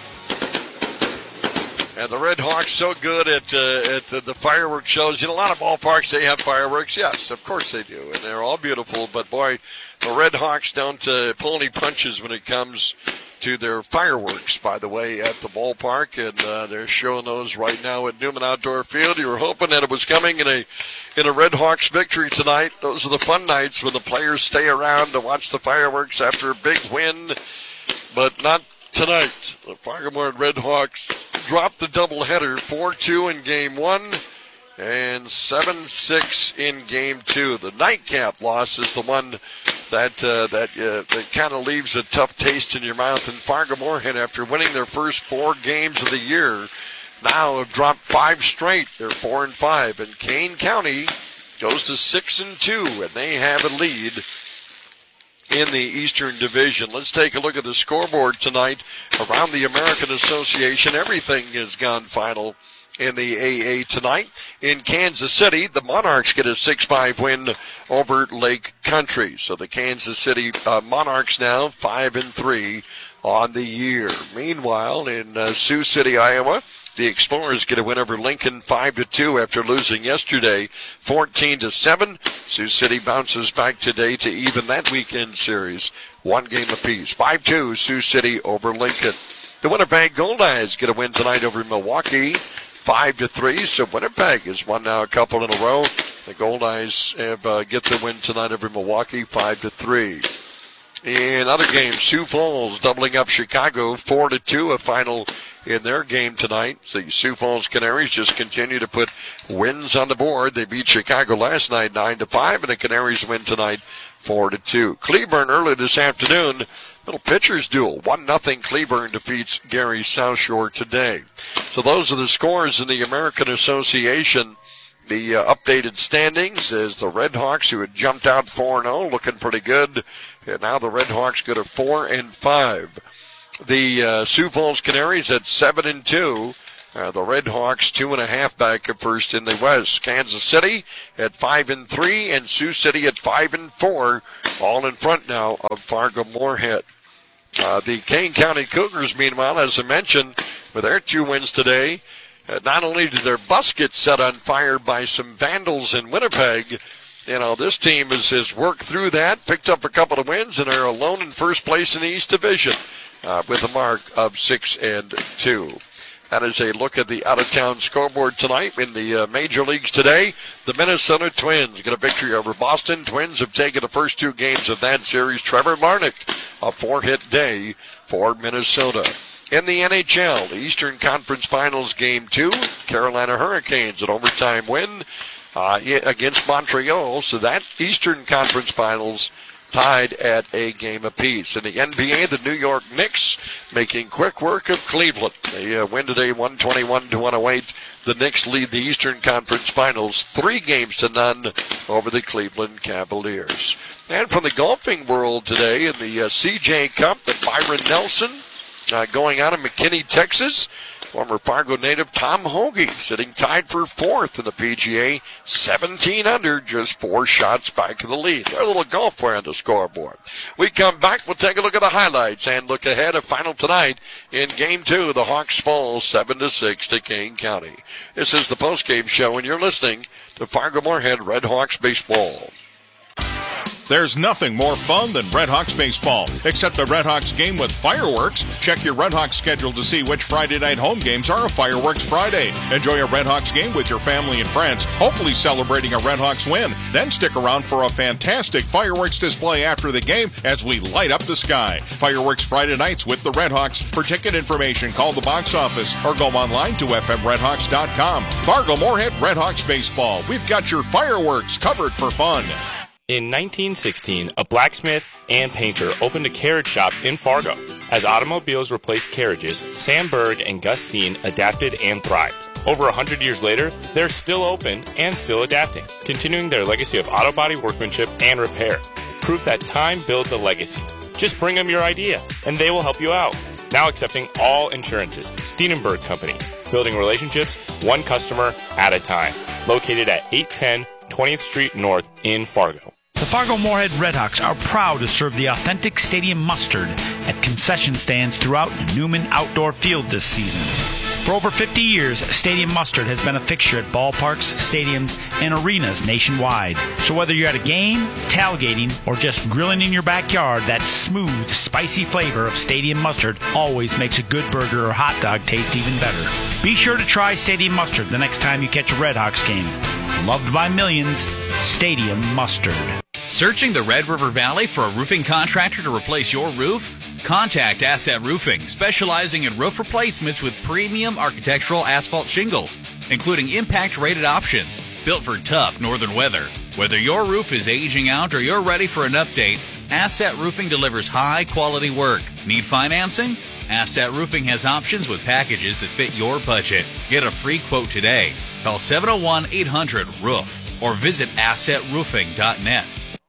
And the Red Hawks so good at the fireworks shows. A lot of ballparks, they have fireworks. Yes, of course they do. And they're all beautiful. But, boy, the Red Hawks don't pull any punches when it comes to their fireworks, by the way, at the ballpark. And they're showing those right now at Newman Outdoor Field. You were hoping that it was coming in a Red Hawks victory tonight. Those are the fun nights when the players stay around to watch the fireworks after a big win. But not tonight. The Fargo Moorhead Red Hawks dropped the doubleheader, 4-2 in Game 1 and 7-6 in Game 2. The nightcap loss is the one that kind of leaves a tough taste in your mouth. And Fargo Moorhead, after winning their first 4 games of the year, now have dropped 5 straight. They're 4-5, and Kane County goes to 6-2, and they have a lead in the Eastern Division. Let's take a look at the scoreboard tonight around the American Association. Everything has gone final in the AA tonight. In Kansas City, the Monarchs get a 6-5 win over Lake Country. So the Kansas City Monarchs now 5-3 on the year. Meanwhile, in Sioux City, Iowa, the Explorers get a win over Lincoln 5-2 after losing yesterday 14-7. Sioux City bounces back today to even that weekend series, 1 game apiece. 5-2 Sioux City over Lincoln. The Winnipeg Goldeyes get a win tonight over Milwaukee 5-3. So Winnipeg has won now a couple in a row. The Goldeyes get the win tonight over Milwaukee 5-3. In other games, Sioux Falls doubling up Chicago 4-2, a final in their game tonight. The Sioux Falls Canaries just continue to put wins on the board. They beat Chicago last night 9-5, and the Canaries win tonight 4-2. Cleburne early this afternoon, little pitchers duel. 1-0 Cleburne defeats Gary South Shore today. So those are the scores in the American Association. The updated standings is the Red Hawks, who had jumped out 4-0, looking pretty good. And now the Red Hawks go to 4-5. The Sioux Falls Canaries at 7-2. The Red Hawks 2.5 back at first in the West. Kansas City at 5-3, and Sioux City at 5-4, all in front now of Fargo-Moorhead. The Kane County Cougars, meanwhile, as I mentioned, with their 2 wins today, not only did their bus get set on fire by some vandals in Winnipeg, this team has worked through that, picked up a couple of wins, and are alone in first place in the East Division with a mark of 6-2. That is a look at the out-of-town scoreboard tonight in the major leagues today. The Minnesota Twins get a victory over Boston. Twins have taken the first 2 games of that series. Trevor Larnach, a 4-hit day for Minnesota. In the NHL, the Eastern Conference Finals Game 2, Carolina Hurricanes an overtime win against Montreal. So that Eastern Conference Finals tied at a game apiece. In the NBA, the New York Knicks making quick work of Cleveland. They win today 121-108. The Knicks lead the Eastern Conference Finals 3-0 over the Cleveland Cavaliers. And from the golfing world today in the CJ Cup, the Byron Nelson going on in McKinney, Texas. Former Fargo native Tom Hoagie sitting tied for 4th in the PGA, 17 under, just 4 shots back of the lead. There's a little golf for on the scoreboard. We come back, we'll take a look at the highlights and look ahead of final tonight in Game 2. The Hawks fall 7-6 to Kane County. This is the postgame show, and you're listening to Fargo-Moorhead Red Hawks Baseball. There's nothing more fun than Red Hawks baseball, except a Red Hawks game with fireworks. Check your Red Hawks schedule to see which Friday night home games are a Fireworks Friday. Enjoy a Red Hawks game with your family and friends, hopefully celebrating a Red Hawks win. Then stick around for a fantastic fireworks display after the game as we light up the sky. Fireworks Friday nights with the Red Hawks. For ticket information, call the box office or go online to fmredhawks.com. Fargo-Moorhead Red Hawks baseball. We've got your fireworks covered for fun. In 1916, a blacksmith and painter opened a carriage shop in Fargo. As automobiles replaced carriages, Sam Berg and Gus Steen adapted and thrived. Over 100 years later, they're still open and still adapting, continuing their legacy of auto body workmanship and repair. Proof that time builds a legacy. Just bring them your idea, and they will help you out. Now accepting all insurances. Steenenberg Company, building relationships one customer at a time. Located at 810 20th Street North in Fargo. The Fargo-Moorhead Redhawks are proud to serve the authentic stadium mustard at concession stands throughout Newman Outdoor Field this season. For over 50 years, Stadium Mustard has been a fixture at ballparks, stadiums, and arenas nationwide. So whether you're at a game, tailgating, or just grilling in your backyard, that smooth, spicy flavor of Stadium Mustard always makes a good burger or hot dog taste even better. Be sure to try Stadium Mustard the next time you catch a Redhawks game. Loved by millions, Stadium Mustard. Searching the Red River Valley for a roofing contractor to replace your roof? Contact Asset Roofing, specializing in roof replacements with premium architectural asphalt shingles, including impact-rated options, built for tough northern weather. Whether your roof is aging out or you're ready for an update, Asset Roofing delivers high-quality work. Need financing? Asset Roofing has options with packages that fit your budget. Get a free quote today. Call 701-800-ROOF or visit assetroofing.net.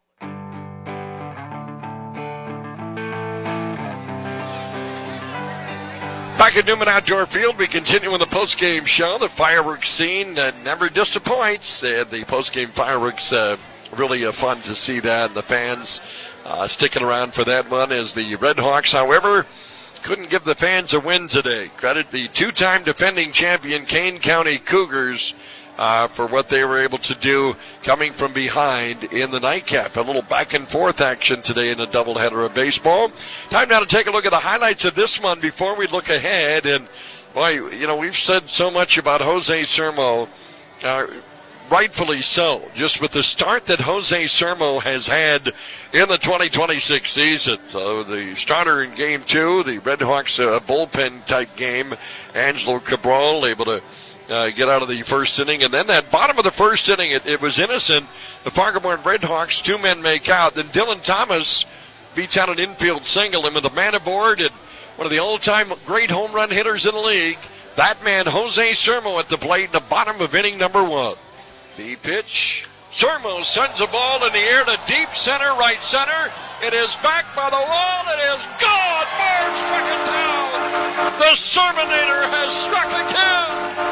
Back at Newman Outdoor Field, we continue with the postgame show. The fireworks scene never disappoints. And the postgame fireworks, really fun to see that. And the fans sticking around for that one as the Red Hawks, however, couldn't give the fans a win today. Credit the two-time defending champion Kane County Cougars for what they were able to do coming from behind in the nightcap. A little back-and-forth action today in a doubleheader of baseball. Time now to take a look at the highlights of this one before we look ahead. And, boy, you know, we've said so much about Jose Sermo. rightfully so, just with the start that Jose Sermo has had in the 2026 season. So the starter in Game 2, the Red Hawks bullpen-type game, Angelo Cabral able to get out of the first inning. And then that bottom of the first inning, it was innocent. The Fargo-Moorhead Red Hawks, 2 men make out. Then Dylan Thomas beats out an infield single. And with the man aboard and one of the all-time great home run hitters in the league, that man, Jose Sermo, at the plate in the bottom of inning number 1. The pitch. Sermo sends a ball in the air to deep center, right center. It is back by the wall. It is gone. Moore struck it down. The Serminator has struck again.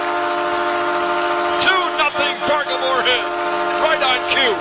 2-0 Fargo-Moorhead. Right on cue.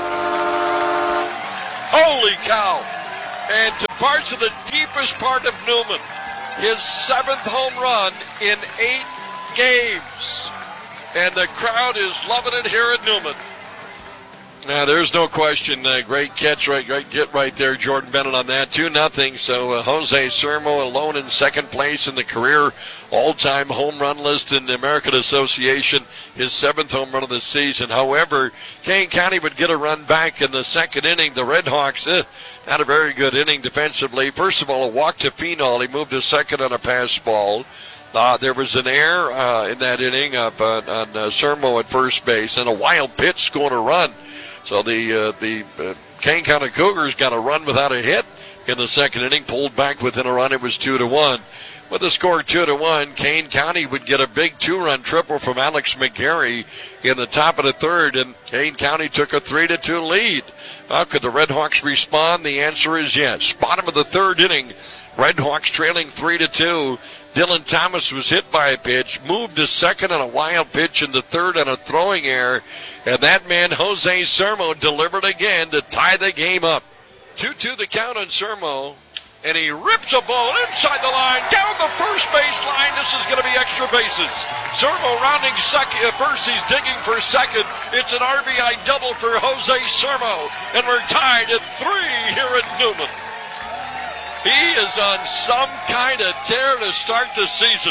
Holy cow. And to parts of the deepest part of Newman, his 7th home run in 8 games. And the crowd is loving it here at Newman. Now, there's no question. Great catch, great get right there, Jordan Bennett on that. 2-0. So Jose Sermo alone in second place in the career all-time home run list in the American Association. His 7th home run of the season. However, Kane County would get a run back in the second inning. The Red Hawks had a very good inning defensively. First of all, a walk to Phenol. He moved to second on a pass ball. There was an error in that inning up on Sermo at first base, and a wild pitch scored a run. So the Kane County Cougars got a run without a hit in the second inning, pulled back within a run. It was 2-1. With the score 2-1, Kane County would get a big 2-run triple from Alex McGarry in the top of the third, and Kane County took a 3-2 lead. How could the Red Hawks respond? The answer is yes. Bottom of the third inning, Red Hawks trailing 3-2. Dylan Thomas was hit by a pitch, moved to second on a wild pitch in the third on a throwing error, and that man, Jose Sermo, delivered again to tie the game up. 2-2 the count on Sermo, and he rips a ball inside the line, down the first baseline. This is going to be extra bases. Sermo rounding first, he's digging for second. It's an RBI double for Jose Sermo, and we're tied at 3 here at Newman. He is on some kind of tear to start the season.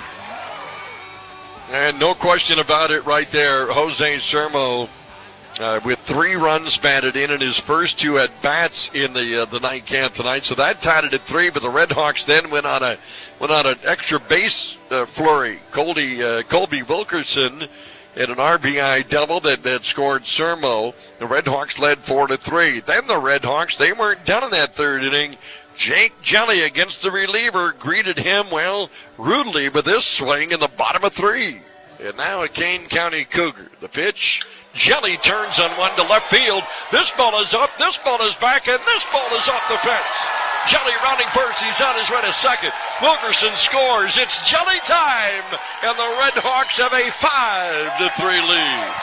And no question about it right there. Jose Sermo with 3 runs batted in his first 2 at-bats in the night camp tonight. So that tied it at 3, but the Red Hawks then went on an extra base flurry. Colby Wilkerson and an RBI double that scored Sermo. The Red Hawks led 4-3. Then the Red Hawks, they weren't done in that third inning. Jake Jelly against the reliever greeted him, rudely with this swing in the bottom of 3. And now a Kane County Cougar. The pitch. Jelly turns on one to left field. This ball is up, this ball is back, and this ball is off the fence. Jelly rounding first, he's on his way to second. Wilkerson scores, it's Jelly time, and the Red Hawks have a 5-3 lead.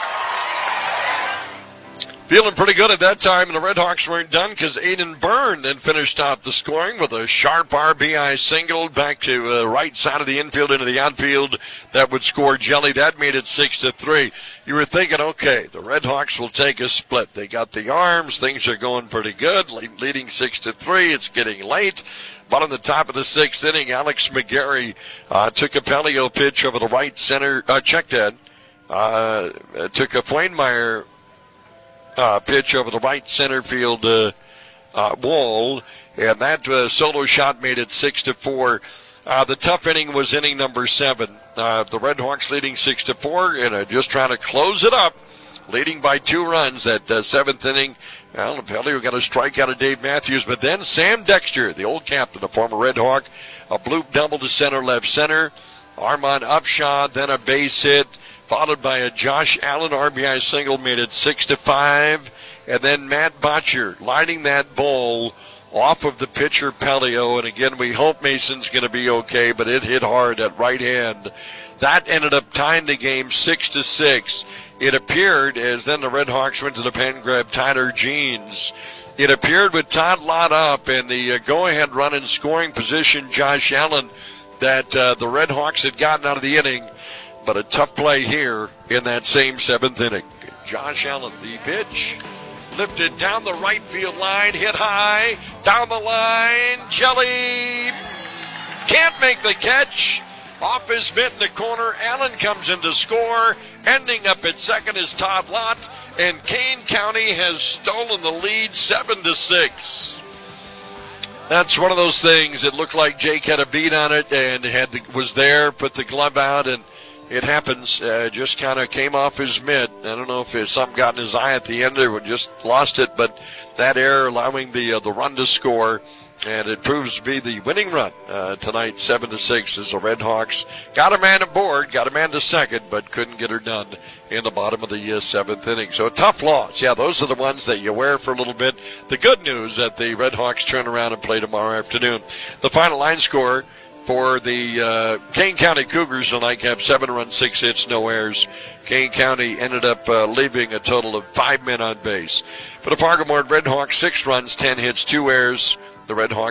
Feeling pretty good at that time, and the Red Hawks weren't done because Aiden Byrne then finished off the scoring with a sharp RBI single back to the right side of the infield into the outfield. That would score Jelly. That made it 6-3. You were thinking, okay, the Red Hawks will take a split. They got the arms. Things are going pretty good, leading 6-3. It's getting late. But on the top of the 6th inning, Alex McGarry took a Pelio pitch over the right center, checked in, took a Flanemeyer pitch over the right center field wall, and that solo shot made it 6-4. The tough inning was inning number 7. The Red Hawks leading 6-4, and just trying to close it up, leading by 2 runs. That 7th inning, Pelio got a strikeout of Dave Matthews, but then Sam Dexter, the old captain, a former Red Hawk, a bloop double to center, left center. Armand Upshaw, then a base hit, followed by a Josh Allen RBI single, made it 6-5. And then Matt Botcher lining that ball off of the pitcher Pelio. And again, we hope Mason's going to be okay, but it hit hard at right hand. That ended up tying the game 6-6. It appeared, as then the Red Hawks went to the pen, grabbed Tyler Jeans. It appeared with Todd Lott up and the go-ahead run in scoring position, Josh Allen, that the Red Hawks had gotten out of the inning. But a tough play here in that same 7th inning. Josh Allen, the pitch, lifted down the right field line, hit high, down the line. Jelly can't make the catch. Off his mitt in the corner. Allen comes in to score, Ending up at second is Todd Lott, and Kane County has stolen the lead 7-6. That's one of those things. It looked like Jake had a beat on it and was there, put the glove out, and it happens. Just kind of came off his mitt. I don't know if something got in his eye at the end or just lost it, but that error allowing the run to score. And it proves to be the winning run tonight, 7-6, as the Red Hawks got a man aboard, got a man to second, but couldn't get her done in the bottom of the seventh inning. So a tough loss. Yeah, those are the ones that you wear for a little bit. The good news that the Red Hawks turn around and play tomorrow afternoon. The final line score for the Kane County Cougars, the nightcap, 7 runs, 6 hits, no errors. Kane County ended up leaving a total of 5 men on base. For the Fargo-Moorhead Red Hawks, 6 runs, 10 hits, 2 errors. The Red Hawks